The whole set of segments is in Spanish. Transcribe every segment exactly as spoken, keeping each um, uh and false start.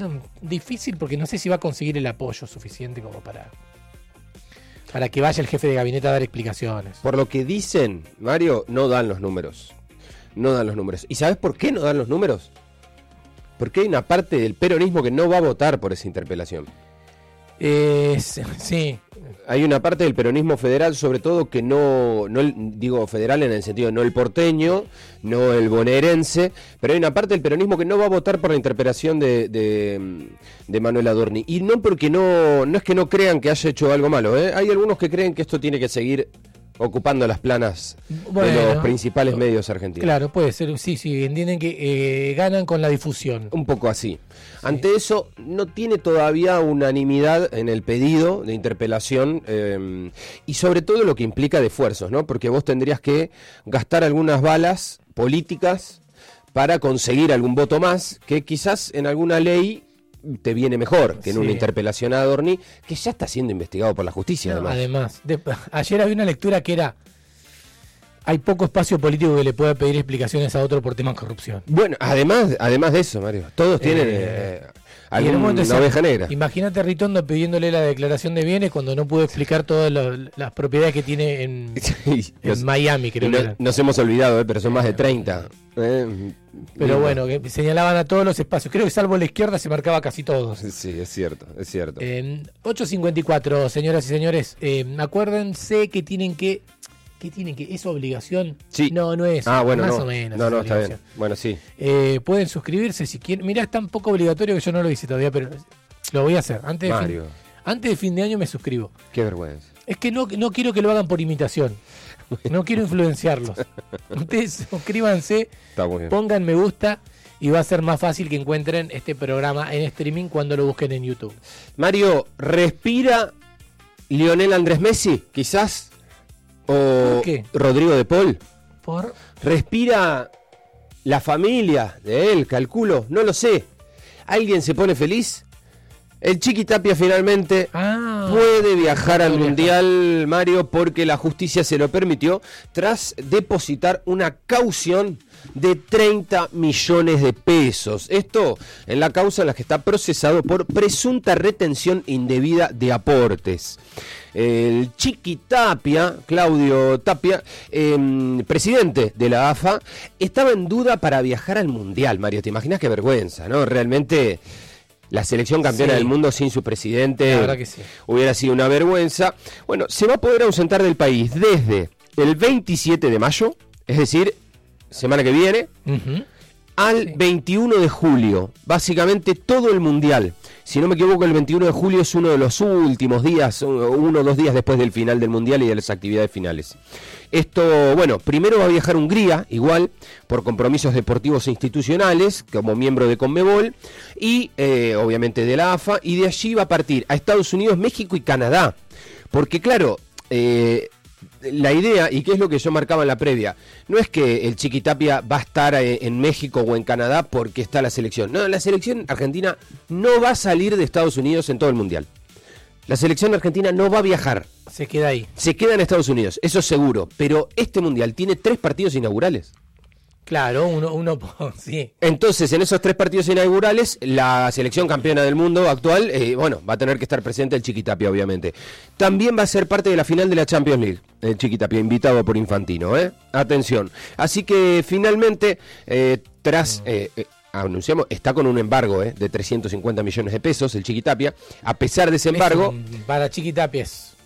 no, difícil porque no sé si va a conseguir el apoyo suficiente como para para que vaya el jefe de gabinete a dar explicaciones. Por lo que dicen, Mario, no dan los números. No dan los números. ¿Y sabes por qué no dan los números? Porque hay una parte del peronismo que no va a votar por esa interpelación. Eh, sí. Hay una parte del peronismo federal, sobre todo, que no, no el, digo federal en el sentido, no el porteño, no el bonaerense, pero hay una parte del peronismo que no va a votar por la interpelación de, de, de Manuel Adorni. Y no porque no, no es que no crean que haya hecho algo malo, ¿eh? Hay algunos que creen que esto tiene que seguir ocupando las planas bueno, de los principales medios argentinos. Claro, puede ser, sí, sí, entienden que eh, ganan con la difusión. Un poco así. Sí. Ante eso, no tiene todavía unanimidad en el pedido de interpelación eh, y sobre todo lo que implica de esfuerzos, ¿no? Porque vos tendrías que gastar algunas balas políticas para conseguir algún voto más, que quizás en alguna ley te viene mejor que en sí. una interpelación a Adorni, que ya está siendo investigado por la justicia. No, además, además de, ayer había una lectura que era: hay poco espacio político que le pueda pedir explicaciones a otro por temas de corrupción. Bueno, además además de eso, Mario, todos tienen eh, eh, alguna oveja negra. Imagínate a Ritondo pidiéndole la declaración de bienes cuando no pudo explicar todas lo, las propiedades que tiene en, sí, en nos, Miami, creo no, que era. Nos hemos olvidado, eh, pero son más de treinta. Eh, pero bueno, que señalaban a todos los espacios. Creo que salvo la izquierda se marcaba casi todos. Sí, es cierto, es cierto. Eh, ocho cincuenta y cuatro, señoras y señores. Eh, acuérdense que tienen que... ¿Qué tienen que? ¿Es obligación? Sí. No, no es. Ah, bueno, más no. o menos. No, no, está bien. Bueno, sí. Eh, pueden suscribirse si quieren. Mirá, es tan poco obligatorio que yo no lo hice todavía, pero lo voy a hacer. Antes de, Mario. Fin, antes de fin de año me suscribo. Qué vergüenza. Es que no, no quiero que lo hagan por imitación. No quiero influenciarlos. Ustedes suscríbanse, pongan me gusta y va a ser más fácil que encuentren este programa en streaming cuando lo busquen en YouTube. Mario, ¿respira Lionel Andrés Messi, quizás? ¿O ¿Por qué? Rodrigo de Paul? ¿Por? ¿Respira la familia de él, calculo? No lo sé. ¿Alguien se pone feliz? El Chiqui Tapia finalmente ah, puede viajar al Mundial, Mario, porque la justicia se lo permitió tras depositar una caución de treinta millones de pesos. Esto en la causa en la que está procesado por presunta retención indebida de aportes. El Chiqui Tapia, Claudio Tapia, eh, presidente de la A F A, estaba en duda para viajar al Mundial, Mario. ¿Te imaginas qué vergüenza, no? Realmente... La selección campeona sí. del mundo sin su presidente la verdad que sí. hubiera sido una vergüenza. Bueno, se va a poder ausentar del país desde el veintisiete de mayo, es decir, semana que viene, uh-huh. al sí. veintiuno de julio. Básicamente todo el Mundial. Si no me equivoco, el veintiuno de julio es uno de los últimos días, uno o dos días después del final del Mundial y de las actividades finales. Esto, bueno, primero va a viajar a Hungría, igual, por compromisos deportivos e institucionales, como miembro de Conmebol, y eh, obviamente de la A F A, y de allí va a partir a Estados Unidos, México y Canadá. Porque claro, eh, la idea, y que es lo que yo marcaba en la previa, no es que el Chiqui Tapia va a estar en México o en Canadá porque está la selección. No, la selección argentina no va a salir de Estados Unidos en todo el Mundial. La selección argentina no va a viajar. Se queda ahí. Se queda en Estados Unidos, eso es seguro. Pero este Mundial tiene tres partidos inaugurales. Claro, uno, uno, sí. Entonces, en esos tres partidos inaugurales, la selección campeona del mundo actual, eh, bueno, va a tener que estar presente el Chiqui Tapia, obviamente. También va a ser parte de la final de la Champions League, el Chiqui Tapia, invitado por Infantino, ¿eh? Atención. Así que, finalmente, eh, tras... Eh, eh, anunciamos, está con un embargo eh, de trescientos cincuenta millones de pesos el Chiqui Tapia. A pesar de ese embargo... Un, para Chiqui Tapia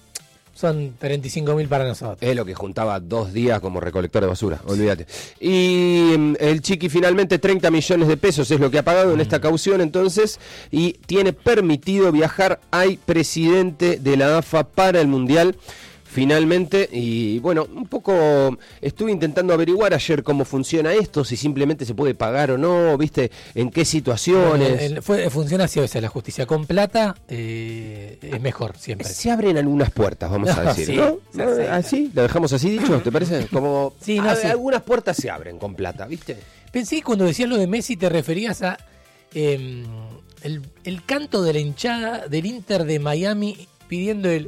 son treinta y cinco mil para nosotros. Es lo que juntaba dos días como recolector de basura, olvídate. Y um, el Chiqui finalmente treinta millones de pesos es lo que ha pagado en esta caución entonces, y tiene permitido viajar. Hay presidente de la A F A para el Mundial. Finalmente, y bueno, un poco estuve intentando averiguar ayer cómo funciona esto, si simplemente se puede pagar o no, viste, en qué situaciones. Bueno, el, fue, funciona así a veces la justicia, con plata eh, es mejor siempre. Se abren algunas puertas, vamos no, a decir, sí, ¿no? Sí, ¿no? Sí. ¿Así? ¿Lo dejamos así dicho? ¿Te parece? Como sí, no, a, sí. algunas puertas se abren con plata, ¿viste? Pensé que cuando decías lo de Messi te referías a eh, el, el canto de la hinchada del Inter de Miami pidiendo el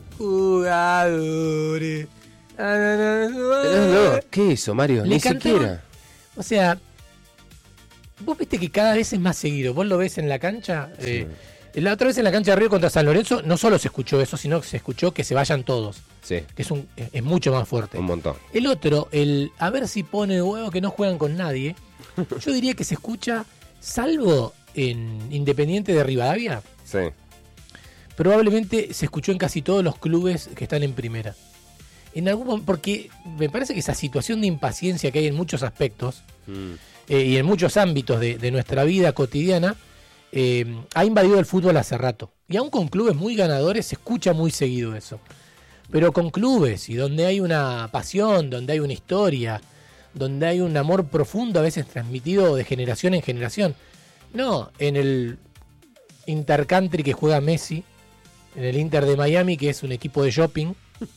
jugadores. No, no, ¿qué es eso, Mario? Le Ni cantaban, siquiera. O sea, vos viste que cada vez es más seguido. Vos lo ves en la cancha. Sí. Eh, la otra vez en la cancha de Río contra San Lorenzo no solo se escuchó eso, sino que se escuchó que se vayan todos. Sí. Que es, un, es mucho más fuerte. Un montón. El otro, el a ver si pone huevo que no juegan con nadie, yo diría que se escucha, salvo en Independiente de Rivadavia. Sí. Probablemente se escuchó en casi todos los clubes que están en primera. En algún porque me parece que esa situación de impaciencia que hay en muchos aspectos mm. eh, y en muchos ámbitos de, de nuestra vida cotidiana eh, ha invadido el fútbol hace rato. Y aún con clubes muy ganadores se escucha muy seguido eso. Pero con clubes y donde hay una pasión, donde hay una historia, donde hay un amor profundo a veces transmitido de generación en generación. No, en el Intercountry que juega Messi, en el Inter de Miami, que es un equipo de shopping,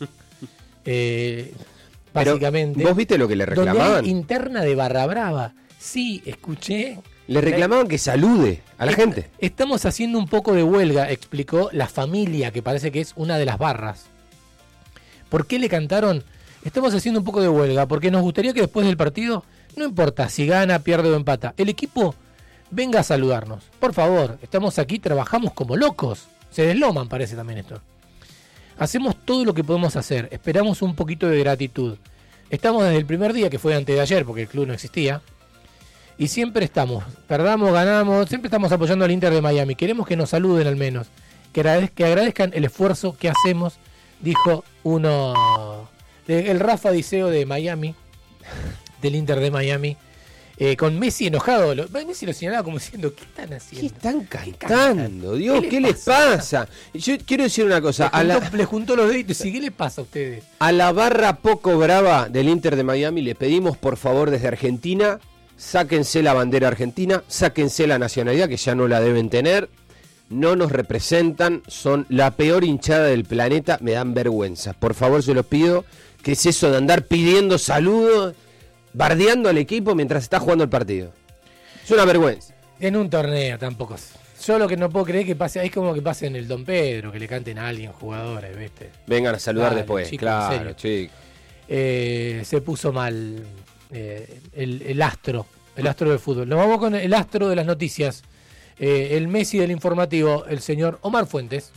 eh, básicamente. Pero, ¿vos viste lo que le reclamaban? Donde hay interna de Barra Brava. Sí, escuché. Le reclamaban que salude a la Est- gente. Estamos haciendo un poco de huelga, explicó la familia, que parece que es una de las barras. ¿Por qué le cantaron? Estamos haciendo un poco de huelga, porque nos gustaría que después del partido, no importa si gana, pierde o empata, el equipo venga a saludarnos. Por favor, estamos aquí, trabajamos como locos. Se desloman, parece también esto. Hacemos todo lo que podemos hacer, esperamos un poquito de gratitud. Estamos desde el primer día, que fue antes de ayer, porque el club no existía, y siempre estamos, perdamos, ganamos, siempre estamos apoyando al Inter de Miami. Queremos que nos saluden al menos, que, agradez- que agradezcan el esfuerzo que hacemos, dijo uno, el Rafa Diceo de Miami, del Inter de Miami, eh, con Messi enojado. Lo, Messi lo señalaba como diciendo, ¿qué están haciendo? ¿Qué están cantando? Dios, ¿qué, ¿qué les pasa? pasa? Yo quiero decir una cosa. Le, a juntó, la, le juntó los deditos. ¿Y qué les pasa a ustedes? A la barra poco brava del Inter de Miami le pedimos, por favor, desde Argentina, sáquense la bandera argentina, sáquense la nacionalidad, que ya no la deben tener. No nos representan, son la peor hinchada del planeta, me dan vergüenza. Por favor, se los pido. ¿Qué es eso de andar pidiendo saludos, bardeando al equipo mientras está jugando el partido? Es una vergüenza. En un torneo tampoco. Yo lo que no puedo creer que pase, es como que pase en el Don Pedro, que le canten a alguien, jugadores, ¿viste? Vengan a saludar Dale, después, chico, claro, chico. Eh, se puso mal eh, el, el astro, el astro del fútbol. Nos vamos con el astro de las noticias. Eh, el Messi del informativo, el señor Omar Fuentes.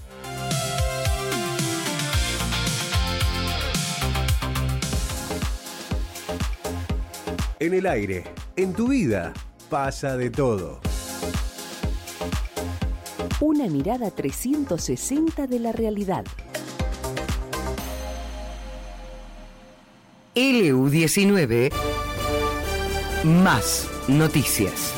En el aire, en tu vida, pasa de todo. Una mirada trescientos sesenta de la realidad. L U diecinueve, más noticias.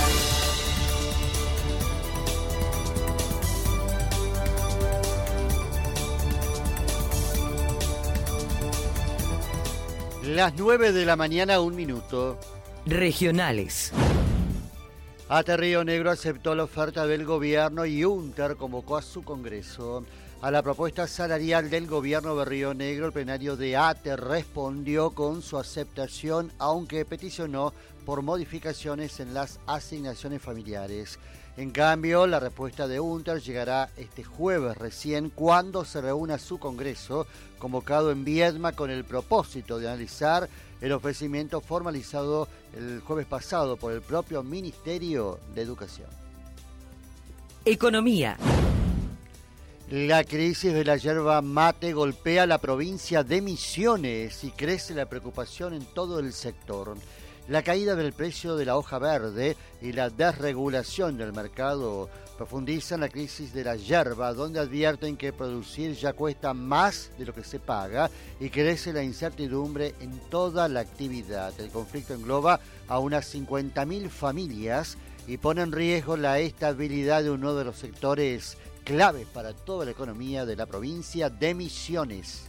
Las nueve de la mañana, un minuto. Regionales. ATE Río Negro aceptó la oferta del gobierno y UNTER convocó a su congreso. A la propuesta salarial del gobierno de Río Negro, el plenario de ATE respondió con su aceptación, aunque peticionó por modificaciones en las asignaciones familiares. En cambio, la respuesta de UNTER llegará este jueves recién, cuando se reúna su congreso, convocado en Viedma con el propósito de analizar el ofrecimiento formalizado el jueves pasado por el propio Ministerio de Educación. Economía. La crisis de la yerba mate golpea la provincia de Misiones y crece la preocupación en todo el sector. La caída del precio de la hoja verde y la desregulación del mercado profundizan la crisis de la yerba, donde advierten que producir ya cuesta más de lo que se paga y crece la incertidumbre en toda la actividad. El conflicto engloba a unas cincuenta mil familias y pone en riesgo la estabilidad de uno de los sectores claves para toda la economía de la provincia de Misiones.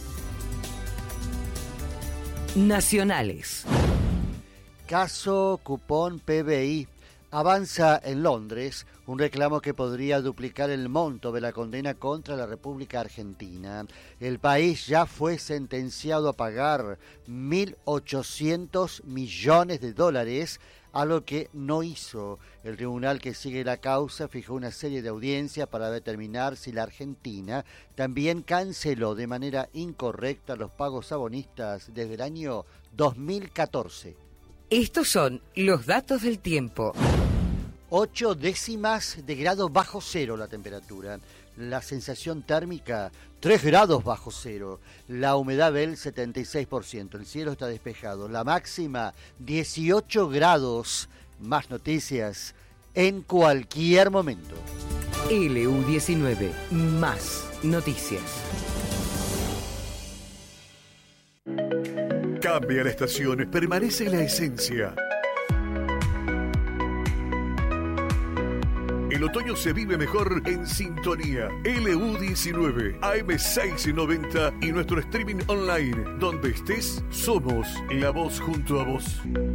Nacionales. Caso cupón P B I. Avanza en Londres un reclamo que podría duplicar el monto de la condena contra la República Argentina. El país ya fue sentenciado a pagar mil ochocientos millones de dólares, algo que no hizo. El tribunal que sigue la causa fijó una serie de audiencias para determinar si la Argentina también canceló de manera incorrecta los pagos a bonistas desde el año dos mil catorce. Estos son los datos del tiempo. ocho décimas de grado bajo cero la temperatura. La sensación térmica, tres grados bajo cero. La humedad del setenta y seis por ciento. El cielo está despejado. La máxima, dieciocho grados. Más noticias en cualquier momento. L U diecinueve, más noticias. Cambia la estación, permanece la esencia. El otoño se vive mejor en sintonía. L U diecinueve, A M seiscientos noventa y nuestro streaming online. Donde estés, somos la voz junto a vos.